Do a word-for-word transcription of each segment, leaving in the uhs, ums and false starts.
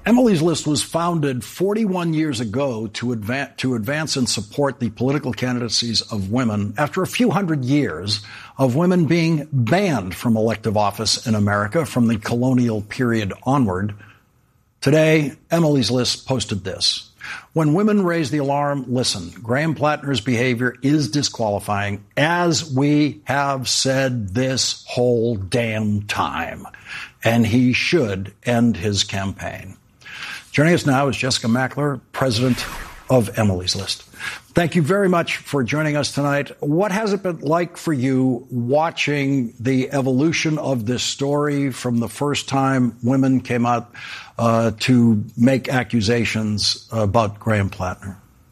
Emily's List was founded forty-one years ago to advance, to advance and support the political candidacies of women after a few hundred years of women being banned from elective office in America from the colonial period onward. Today, Emily's List posted this. When women raise the alarm, listen. Graham Plattner's behavior is disqualifying, as we have said this whole damn time. And he should end his campaign. Joining us now is Jessica Mackler, president of Emily's List. Thank you very much for joining us tonight. What has it been like for you watching the evolution of this story from the first time women came out uh, to make accusations about Graham Plattner?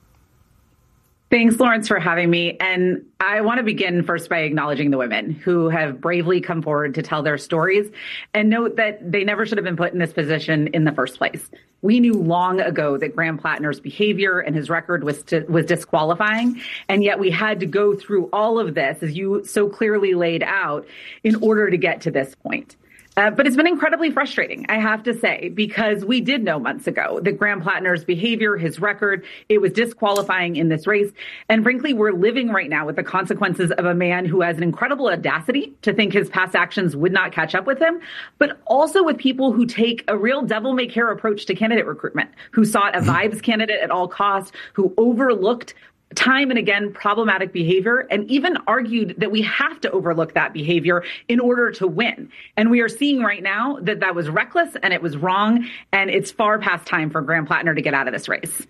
Thanks, Lawrence, for having me. And I want to begin first by acknowledging the women who have bravely come forward to tell their stories and note that they never should have been put in this position in the first place. We knew long ago that Graham Plattner's behavior and his record was to, was disqualifying, and yet we had to go through all of this, as you so clearly laid out, in order to get to this point. Uh, but it's been incredibly frustrating, I have to say, because we did know months ago that Graham Plattner's behavior, his record, it was disqualifying in this race. And frankly, we're living right now with the consequences of a man who has an incredible audacity to think his past actions would not catch up with him, but also with people who take a real devil-may-care approach to candidate recruitment, who sought a vibes candidate at all costs, who overlooked time and again problematic behavior, and even argued that we have to overlook that behavior in order to win. And we are seeing right now that that was reckless and it was wrong, and it's far past time for Graham Plattner to get out of this race.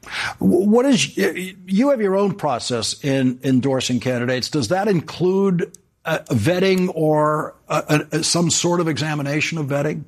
What is, you have your own process in endorsing candidates. Does that include uh, vetting or uh, uh, some sort of examination of vetting?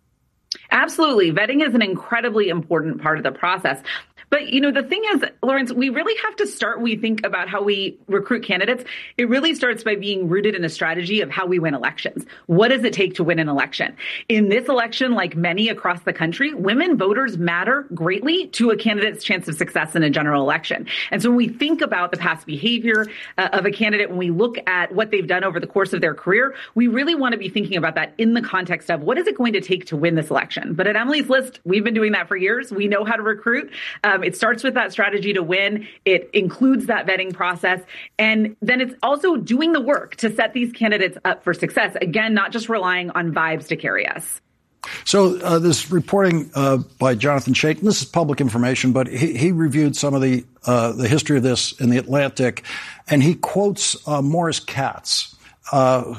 Absolutely. Vetting is an incredibly important part of the process. But, you know, the thing is, Lawrence, we really have to start, we think about how we recruit candidates. It really starts by being rooted in a strategy of how we win elections. What does it take to win an election? In this election, like many across the country, women voters matter greatly to a candidate's chance of success in a general election. And so when we think about the past behavior uh, of a candidate, when we look at what they've done over the course of their career, we really want to be thinking about that in the context of what is it going to take to win this election? But at Emily's List, we've been doing that for years. We know how to recruit. Um, It starts with that strategy to win. It includes that vetting process. And then it's also doing the work to set these candidates up for success. Again, not just relying on vibes to carry us. So uh, this reporting uh, by Jonathan Chaitin, this is public information, but he, he reviewed some of the uh, the history of this in The Atlantic, and he quotes uh, Morris Katz, uh,